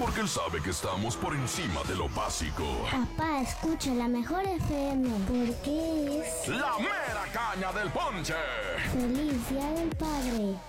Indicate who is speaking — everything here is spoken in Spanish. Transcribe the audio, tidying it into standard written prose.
Speaker 1: porque él sabe que estamos por encima de lo básico.
Speaker 2: Papá, escucha la mejor FM, porque es
Speaker 1: ¡La mera caña del ponche!
Speaker 2: Feliz Día del Padre.